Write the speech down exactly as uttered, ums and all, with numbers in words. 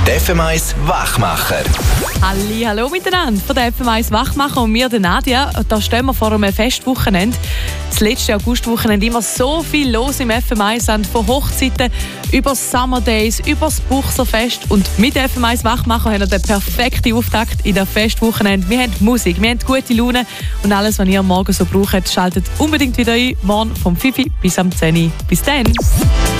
Die F M eins Wachmacher. Halli, hallo miteinander von der F M eins Wachmacher und mir, der Nadia. Da stehen wir vor einem Festwochenende. Das letzte Augustwochenende immer so viel los im F M eins, von Hochzeiten über Summer Days, über das Buchserfest. Und mit F M eins Wachmacher haben wir den perfekten Auftakt in der Festwochenende. Wir haben Musik, wir haben gute Laune und alles, was ihr morgen so braucht, schaltet unbedingt wieder ein. Morgen vom fünf bis am zehn. Bis dann!